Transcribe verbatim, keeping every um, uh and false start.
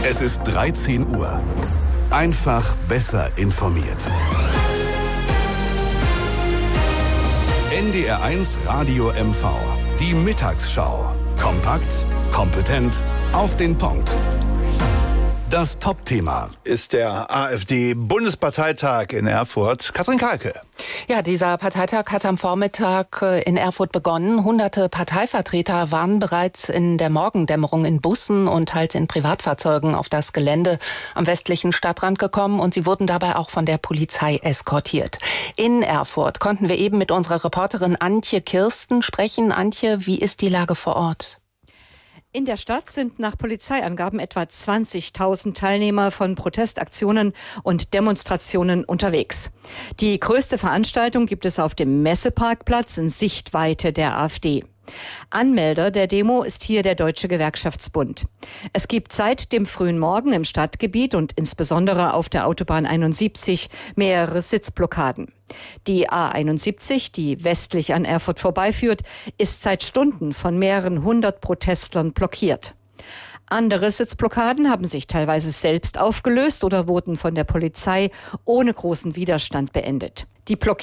Es ist dreizehn Uhr. Einfach besser informiert. N D R eins Radio M V. Die Mittagsschau. Kompakt, kompetent, auf den Punkt. Das Top-Thema ist der AfD-Bundesparteitag in Erfurt. Katrin Kalke. Ja, dieser Parteitag hat am Vormittag in Erfurt begonnen. Hunderte Parteivertreter waren bereits in der Morgendämmerung in Bussen und teils in Privatfahrzeugen auf das Gelände am westlichen Stadtrand gekommen und sie wurden dabei auch von der Polizei eskortiert. In Erfurt konnten wir eben mit unserer Reporterin Antje Kirsten sprechen. Antje, wie ist die Lage vor Ort? In der Stadt sind nach Polizeiangaben etwa zwanzigtausend Teilnehmer von Protestaktionen und Demonstrationen unterwegs. Die größte Veranstaltung gibt es auf dem Messeparkplatz in Sichtweite der AfD. Anmelder der Demo ist hier der Deutsche Gewerkschaftsbund. Es gibt seit dem frühen Morgen im Stadtgebiet und insbesondere auf der Autobahn einundsiebzig mehrere Sitzblockaden. Die A einundsiebzig, die westlich an Erfurt vorbeiführt, ist seit Stunden von mehreren hundert Protestlern blockiert. Andere Sitzblockaden haben sich teilweise selbst aufgelöst oder wurden von der Polizei ohne großen Widerstand beendet. Die Blockierung